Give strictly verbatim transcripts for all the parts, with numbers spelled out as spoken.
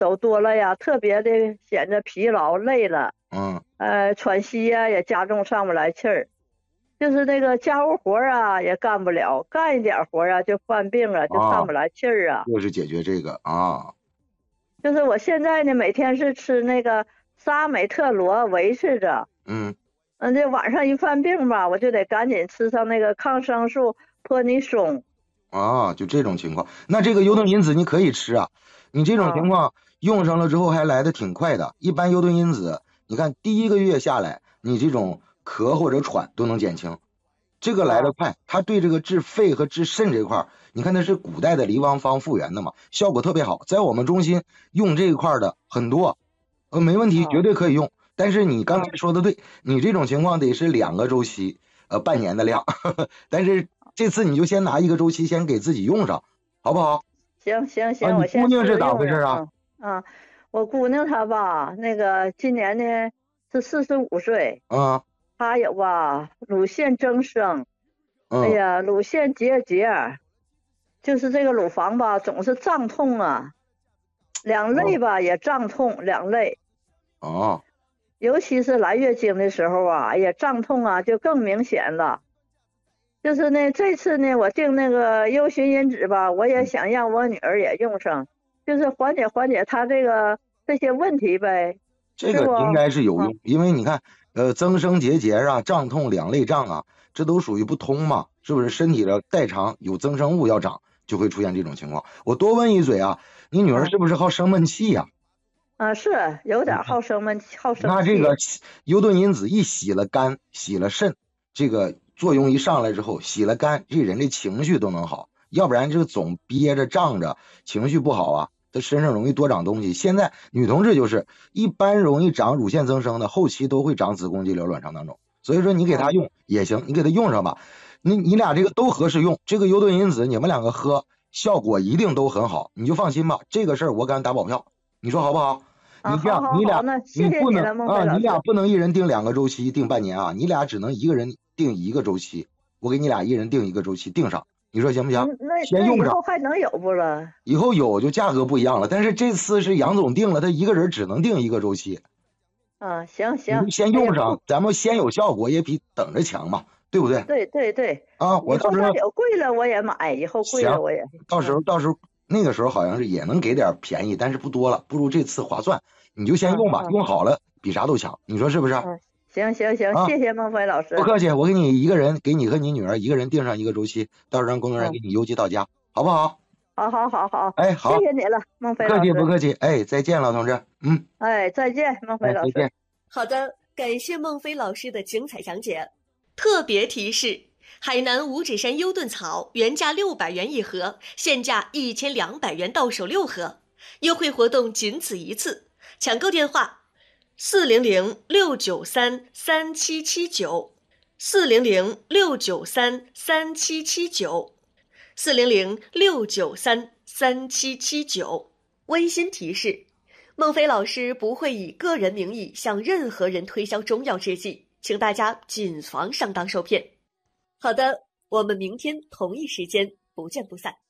走多了呀，特别的显得疲劳累了。 嗯， 呃，喘息呀也加重，上不来气儿。就是那个家务活啊也干不了，干一点活啊就犯病了，就上不来气儿啊。 就是解决这个啊。 就是我现在呢，每天是吃那个沙美特罗维持着。 嗯。 嗯，这晚上一犯病吧，我就得赶紧吃上那个抗生素泼尼松。 啊，就这种情况，那这个优盾因子你可以吃啊。你这种情况用上了之后还来得挺快的。一般优盾因子，你看第一个月下来，你这种咳或者喘都能减轻，这个来得快。它对这个治肺和治肾这块，你看它是古代的离王方复原的嘛，效果特别好。在我们中心用这一块的很多，呃，没问题，绝对可以用。但是你刚才说的对，你这种情况得是两个周期，呃，半年的量。呵呵，但是这次你就先拿一个周期，先给自己用上，好不好？ 行行行， 啊、 我先你姑娘是咋用回事啊？ 啊，我姑娘她吧，那个今年呢是四十五岁， 啊， 她有吧乳腺增生， 嗯、 哎呀，乳腺结节，就是这个乳房吧总是胀痛啊，两肋吧、哦、也胀痛，两肋。 哦。 尤其是来月经的时候啊，哎呀，胀痛啊就更明显了。就是呢，这次呢，我定那个优寻因子吧，我也想让我女儿也用上，就是缓解缓解她这个这些问题呗。 这个应该是有用，因为你看，呃，增生结节啊，胀痛两肋胀啊，这都属于不通嘛，是不是？身体的代偿有增生物要长，就会出现这种情况。我多问一嘴啊，你女儿是不是好生闷气呀？ 啊，是有点好生闷气，好生气。 那这个优盾因子一洗了肝，洗了肾，这个作用一上来之后，洗了肝，这人的情绪都能好。要不然这个总憋着胀着，情绪不好啊，他身上容易多长东西。现在女同志就是一般容易长乳腺增生的，后期都会长子宫肌瘤、卵巢囊肿。所以说你给她用也行，你给她用上吧。你你俩这个都合适用，这个优盾因子你们两个喝，效果一定都很好，你就放心吧。这个事儿我敢打保票，你说好不好？你这样， 啊、 你俩你不能啊，你俩不能一人定两个周期，定半年啊，你俩只能一个人定一个周期。我给你俩一人定一个周期，定上，你说行不行？ 嗯、那先用上， 以后还能有不了？ 以后有就价格不一样了，但是这次是杨总定了，他一个人只能定一个周期。 啊，行行， 你先用上，哎、咱们先有效果也比等着强嘛，对不对？ 对对对。 啊，我到时候有贵了我也买，以后贵了我也。 到时候、嗯、到时候那个时候好像是也能给点便宜，但是不多了，不如这次划算。你就先用吧， 嗯、 用好了比啥都强，你说是不是？ 嗯，行行行， 啊、 谢谢孟非老师。 不客气，我给你一个人，给你和你女儿一个人定上一个周期，到时候让工作人员给你邮寄到家，嗯、好不好？ 好好好好， 哎好， 谢谢你了，孟非老师。 客气不客气，哎，再见，老同志，嗯， 哎，再见，孟非老师。 哎、再见。 好的，感谢孟非老师的精彩讲解。特别提示：海南五指山优盾草原价六百元一盒，现价一千两百元到手六盒，优惠活动仅此一次。抢购电话：四零零六九三三七七九，四零零六九三三七七九，四零零六九三三七七九。温馨提示：孟非老师不会以个人名义向任何人推销中药制剂，请大家谨防上当受骗。好的，我们明天同一时间不见不散。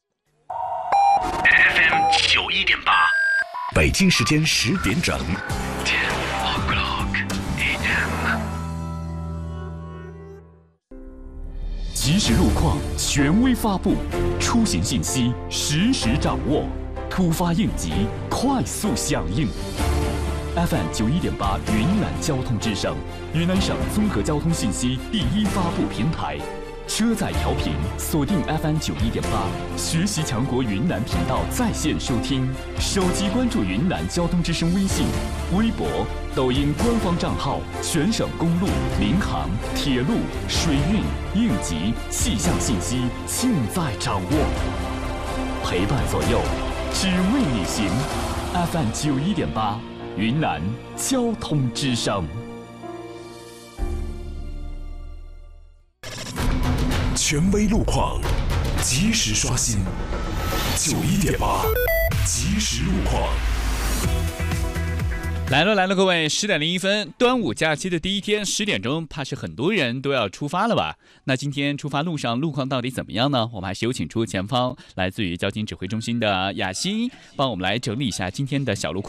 F M 九一点八，北京时间十点整。Ten o'clock A M。即时路况，权威发布，出行信息实时掌握，突发应急，快速响应。F M 九一点八云南交通之声，云南省综合交通信息第一发布平台。车载调频锁定 F M 九一点八，学习强国云南频道在线收听，手机关注云南交通之声微信、微博、抖音官方账号，全省公路、民航、铁路、水运、应急、气象信息尽在掌握，陪伴左右，只为你行。F M 九一点八，云南交通之声。权威路况，及时刷新。九一点八，及时路况。 来了来了，各位，十点零一分，端午假期的第一天，十点钟，怕是很多人都要出发了吧？那今天出发路上路况到底怎么样呢？我们还是有请出前方来自于交警指挥中心的雅欣，帮我们来整理一下今天的小路况。